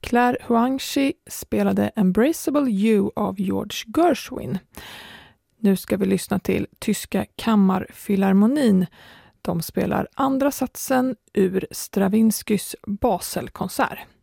Claire Huangshi spelade Embraceable You av George Gershwin. Nu ska vi lyssna till Tyska kammarfilharmonin. De spelar andra satsen ur Stravinskys Baselkonsert.